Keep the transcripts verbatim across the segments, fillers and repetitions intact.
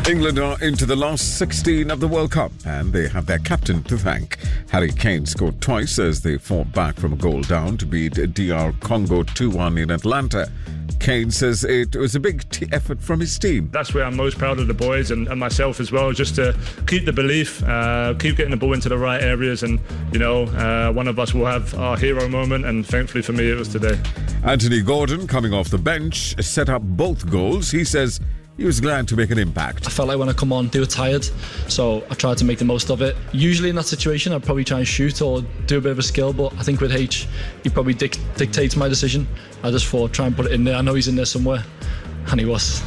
England are into the last sixteen of the World Cup and they have their captain to thank. Harry Kane scored twice as they fought back from a goal down to beat D R Congo two one in Atlanta. Kane says it was a big t- effort from his team. That's where I'm most proud of the boys and, and myself as well, just to keep the belief, uh, keep getting the ball into the right areas, and, you know, uh, one of us will have our hero moment, and thankfully for me it was today. Anthony Gordon, coming off the bench, set up both goals. He says he was glad to make an impact. I felt like when I come on, they were tired, so I tried to make the most of it. Usually in that situation, I'd probably try and shoot or do a bit of a skill, but I think with H, he probably dic- dictates my decision. I just thought, try and put it in there. I know he's in there somewhere, and he was.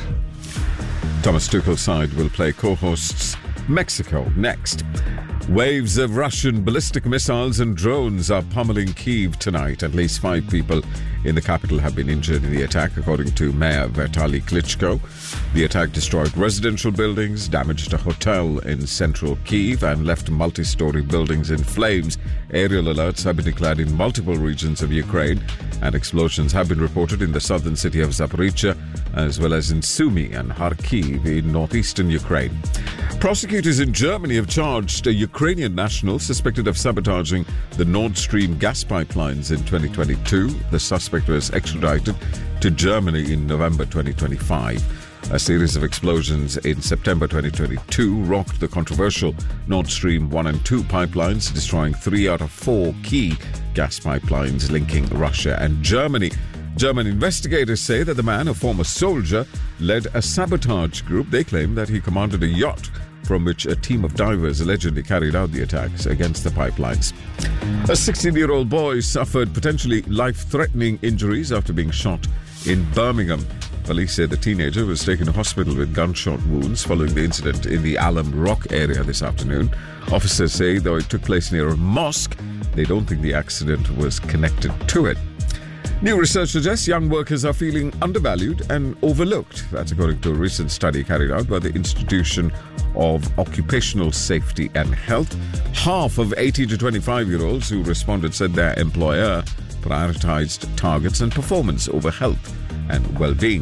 Thomas Tuchel's side will play co-hosts Mexico next. Waves of Russian ballistic missiles and drones are pummeling Kyiv tonight. At least five people in the capital have been injured in the attack, according to Mayor Vitaly Klitschko. The attack destroyed residential buildings, damaged a hotel in central Kyiv, and left multi-story buildings in flames. Aerial alerts have been declared in multiple regions of Ukraine, and explosions have been reported in the southern city of Zaporizhzhia, as well as in Sumy and Kharkiv in northeastern Ukraine. Prosecutors in Germany have charged a Ukrainian national suspected of sabotaging the Nord Stream gas pipelines in twenty twenty-two. The suspect was extradited to Germany in November twenty twenty-five. A series of explosions in September twenty twenty-two rocked the controversial Nord Stream one and two pipelines, destroying three out of four key gas pipelines linking Russia and Germany. German investigators say that the man, a former soldier, led a sabotage group. They claim that he commanded a yacht from which a team of divers allegedly carried out the attacks against the pipelines. A sixteen-year-old boy suffered potentially life-threatening injuries after being shot in Birmingham. Police say the teenager was taken to hospital with gunshot wounds following the incident in the Alum Rock area this afternoon. Officers say, though it took place near a mosque, they don't think the accident was connected to it. New research suggests young workers are feeling undervalued and overlooked. That's according to a recent study carried out by the Institution of Occupational Safety and Health. Half of eighteen to twenty-five-year-olds who responded said their employer prioritized targets and performance over health and well-being.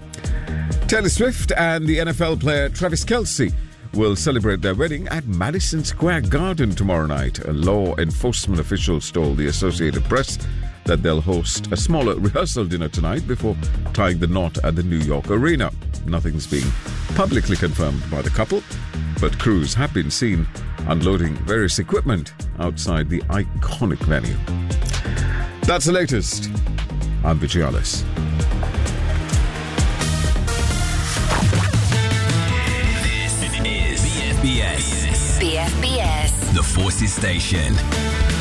Taylor Swift and the N F L player Travis Kelce will celebrate their wedding at Madison Square Garden tomorrow night. Law enforcement officials told the Associated Press that they'll host a smaller rehearsal dinner tonight before tying the knot at the New York Arena. Nothing's being publicly confirmed by the couple, but crews have been seen unloading various equipment outside the iconic venue. That's the latest. I'm Vijayalis. This is B F B S. B F B S. The Forces Station.